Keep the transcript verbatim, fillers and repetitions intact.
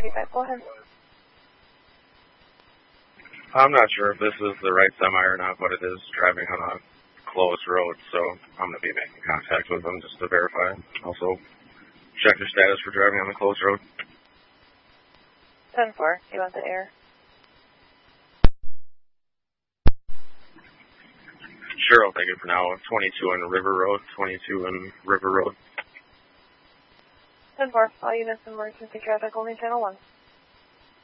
thirty-five, go ahead. I'm not sure if this is the right semi or not, but it is driving on a closed road, so I'm going to be making contact with them just to verify. Also, check their status for driving on the closed road. ten four, you want the air? Sure, I'll take it for now. twenty-two in River Road, twenty-two in River Road. ten four, all units in emergency traffic, only channel one.